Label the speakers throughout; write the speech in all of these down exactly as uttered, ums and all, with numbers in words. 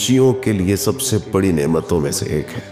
Speaker 1: شیعوں کے لیے سب سے بڑی نعمتوں میں سے ایک ہے۔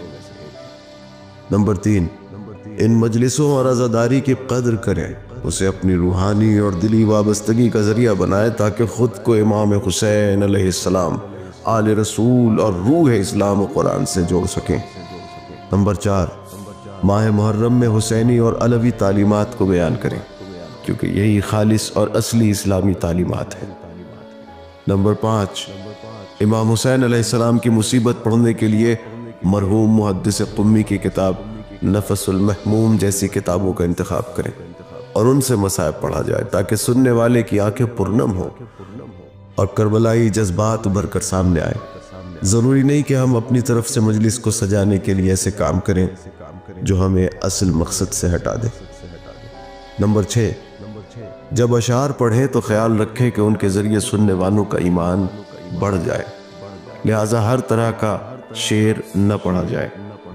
Speaker 1: نمبر تین، ان مجلسوں اور عزاداری کی قدر کریں، اسے اپنی روحانی اور دلی وابستگی کا ذریعہ بنائے تاکہ خود کو امام حسین علیہ السلام، آل رسول اور روح اسلام و قرآن سے جوڑ سکیں۔ نمبر چار، ماہ محرم میں حسینی اور علوی تعلیمات کو بیان کریں، کیونکہ یہی خالص اور اصلی اسلامی تعلیمات ہیں۔ نمبر پانچ، امام حسین علیہ السلام کی مصیبت پڑھنے کے لیے مرحوم محدث قمی کی کتاب نفس المحموم جیسی کتابوں کا انتخاب کریں اور ان سے مصائب پڑھا جائے تاکہ سننے والے کی آنکھیں پرنم ہوں اور کربلائی جذبات ابھر کر سامنے آئے۔ ضروری نہیں کہ ہم اپنی طرف سے مجلس کو سجانے کے لیے ایسے کام کریں جو ہمیں اصل مقصد سے ہٹا دے۔ نمبر چھ، جب اشعار پڑھیں تو خیال رکھیں کہ ان کے ذریعے سننے والوں کا ایمان بڑھ جائے، لہٰذا ہر طرح کا شعر نہ پڑھا جائے۔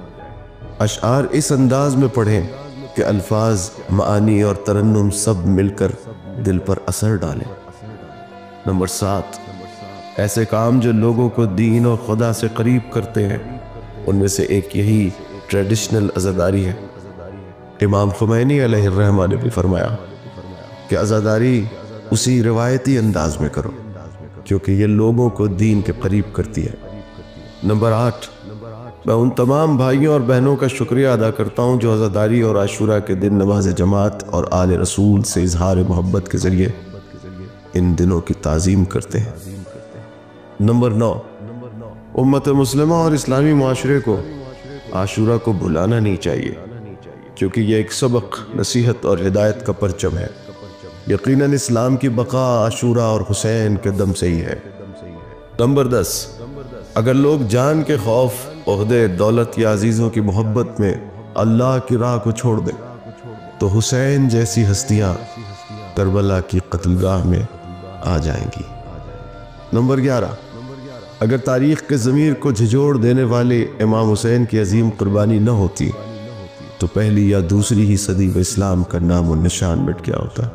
Speaker 1: اشعار اس انداز میں پڑھیں کہ الفاظ، معانی اور ترنم سب مل کر دل پر اثر ڈالیں۔ نمبر سات، ایسے کام جو لوگوں کو دین اور خدا سے قریب کرتے ہیں، ان میں سے ایک یہی ٹریڈیشنل عزاداری ہے۔ امام خمینی علیہ الرحمہ نے بھی فرمایا کہ عزاداری اسی روایتی انداز میں کرو کیونکہ یہ لوگوں کو دین کے قریب کرتی ہے۔ نمبر آٹھ، میں ان تمام بھائیوں اور بہنوں کا شکریہ ادا کرتا ہوں جو عزاداری اور عاشورہ کے دن نماز جماعت اور آل رسول سے اظہار محبت کے ذریعے ان دنوں کی تعظیم کرتے ہیں۔ نمبر نو، امت مسلمہ اور اسلامی معاشرے کو عاشورہ کو بھلانا نہیں چاہیے کیونکہ یہ ایک سبق، نصیحت اور ہدایت کا پرچم ہے۔ یقیناً اسلام کی بقا عاشورہ اور حسین کے دم سے ہی ہے۔ نمبر دس، اگر لوگ جان کے خوف، عہدے، دولت یا عزیزوں کی محبت میں اللہ کی راہ کو چھوڑ دیں تو حسین جیسی ہستیاں کربلا کی قتل گاہ میں آ جائیں گی۔ نمبر گیارہ، اگر تاریخ کے ضمیر کو جھجوڑ دینے والے امام حسین کی عظیم قربانی نہ ہوتی تو پہلی یا دوسری ہی صدی میں اسلام کا نام و نشان مٹ گیا ہوتا۔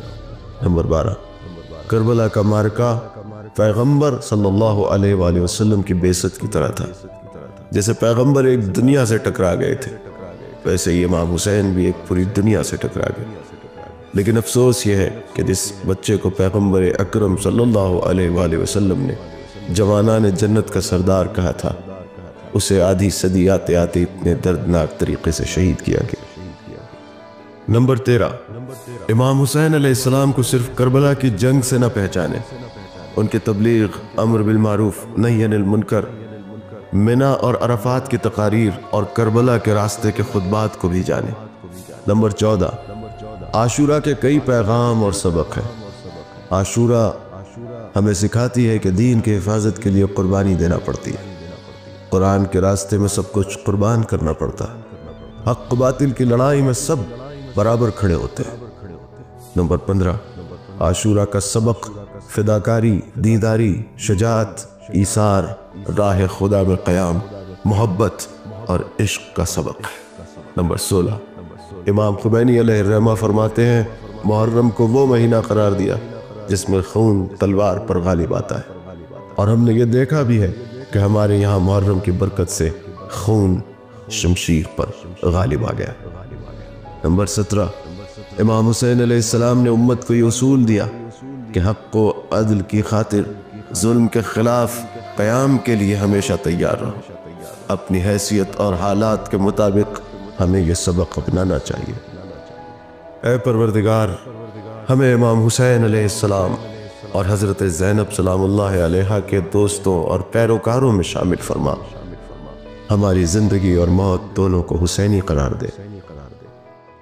Speaker 1: نمبر بارہ، کربلا کا معرکہ پیغمبر صلی اللہ علیہ وآلہ وسلم کی بعثت کی طرح تھا۔ جیسے پیغمبر ایک دنیا سے ٹکرا گئے تھے، ویسے ہی امام حسین بھی ایک پوری دنیا سے ٹکرا گئے۔ لیکن افسوس یہ ہے کہ جس بچے کو پیغمبر اکرم صلی اللہ علیہ وآلہ وسلم نے جوانان جنت کا سردار کہا تھا، اسے آدھی صدی آتے آتے اتنے دردناک طریقے سے شہید کیا گیا۔ نمبر تیرہ، امام حسین علیہ السلام کو صرف کربلا کی جنگ سے نہ پہچانے، ان کی تبلیغ، امر بالمعروف، نہی عن المنکر، منی اور عرفات کی تقاریر اور کربلا کے راستے کے خطبات کو بھی جانے۔ نمبر چودہ، عاشورہ کے کئی پیغام اور سبق ہیں۔ عاشورہ ہمیں سکھاتی ہے کہ دین کی حفاظت کے لیے قربانی دینا پڑتی ہے، قرآن کے راستے میں سب کچھ قربان کرنا پڑتا ہے، حق و باطل کی لڑائی میں سب برابر کھڑے ہوتے ہیں۔ نمبر پندرہ، عاشورہ کا سبق فداکاری، دینداری، شجاعت، ایثار، راہ خدا میں قیام، محبت اور عشق کا سبق ہے۔ نمبر سولہ، امام خمینی علیہ الرحمہ فرماتے ہیں محرم کو وہ مہینہ قرار دیا جس میں خون تلوار پر غالب آتا ہے، اور ہم نے یہ دیکھا بھی ہے کہ ہمارے یہاں محرم کی برکت سے خون شمشیر پر غالب آ گیا۔ نمبر سترہ، امام حسین علیہ السلام نے امت کو یہ اصول دیا کہ حق و عدل کی خاطر ظلم کے خلاف قیام کے لیے ہمیشہ تیار رہو۔ اپنی حیثیت اور حالات کے مطابق ہمیں یہ سبق اپنانا چاہیے۔ اے پروردگار، ہمیں امام حسین علیہ السلام اور حضرت زینب سلام اللہ علیہا کے دوستوں اور پیروکاروں میں شامل فرما، ہماری زندگی اور موت دونوں کو حسینی قرار دے۔